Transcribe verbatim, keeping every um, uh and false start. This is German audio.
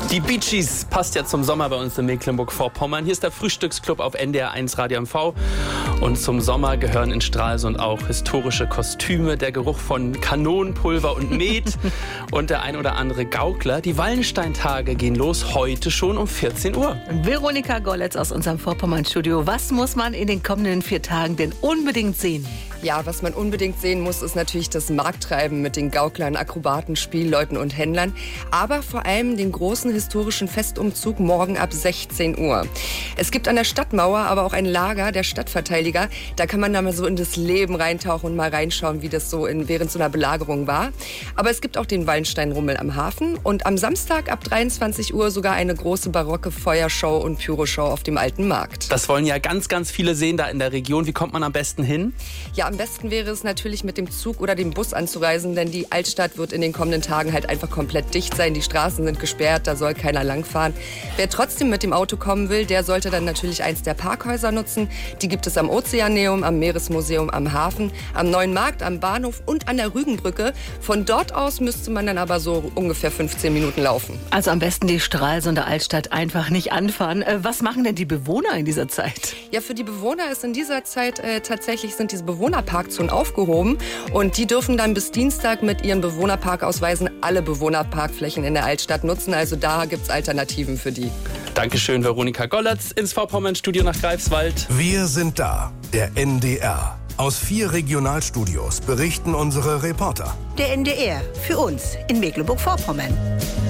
Die Bee Gees passt ja zum Sommer bei uns in Mecklenburg-Vorpommern. Hier ist der Frühstücksclub auf N D R eins Radio M V. Und zum Sommer gehören in Stralsund auch historische Kostüme, der Geruch von Kanonenpulver und Met und der ein oder andere Gaukler. Die Wallensteintage gehen los heute schon um vierzehn Uhr. Veronika Golletz aus unserem Vorpommern-Studio. Was muss man in den kommenden vier Tagen denn unbedingt sehen? Ja, was man unbedingt sehen muss, ist natürlich das Markttreiben mit den Gauklern, Akrobaten, Spielleuten und Händlern. Aber vor allem den großen historischen Festumzug morgen ab sechzehn Uhr. Es gibt an der Stadtmauer aber auch ein Lager der Stadtverteidiger. Da kann man da mal so in das Leben reintauchen und mal reinschauen, wie das so in, während so einer Belagerung war. Aber es gibt auch den Wallensteinrummel am Hafen. Und am Samstag ab dreiundzwanzig Uhr sogar eine große barocke Feuershow und Pyroshow auf dem Alten Markt. Das wollen ja ganz, ganz viele sehen da in der Region. Wie kommt man am besten hin? Ja, am besten wäre es natürlich mit dem Zug oder dem Bus anzureisen, denn die Altstadt wird in den kommenden Tagen halt einfach komplett dicht sein. Die Straßen sind gesperrt, da soll keiner langfahren. Wer trotzdem mit dem Auto kommen will, der sollte dann natürlich eins der Parkhäuser nutzen. Die gibt es am Ozeaneum, am Meeresmuseum, am Hafen, am Neuen Markt, am Bahnhof und an der Rügenbrücke. Von dort aus müsste man dann aber so ungefähr fünfzehn Minuten laufen. Also am besten die Stralsunder Altstadt einfach nicht anfahren. Was machen denn die Bewohner in dieser Zeit? Ja, für die Bewohner ist in dieser Zeit äh, tatsächlich sind diese Bewohnerparkzonen aufgehoben und die dürfen dann bis Dienstag mit ihren Bewohnerparkausweisen alle Bewohnerparkflächen in der Altstadt nutzen. Also da gibt's Alternativen für die. Dankeschön, Veronika Golletz ins Vorpommern-Studio nach Greifswald. Wir sind da, der N D R. Aus vier Regionalstudios berichten unsere Reporter. Der N D R, für uns in Mecklenburg-Vorpommern.